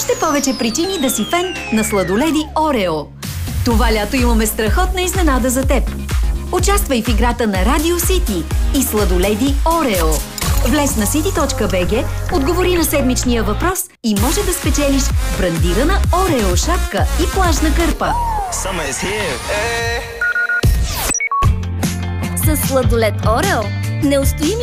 Още повече причини да си фен на сладоледи Орео. Това лято имаме страхотна изненада за теб. Участвай в играта на Radio City и сладоледи Орео. Влез на city.bg, отговори на седмичния въпрос и може да спечелиш брандирана Орео шапка и плажна кърпа. С сладолед Орео неустоими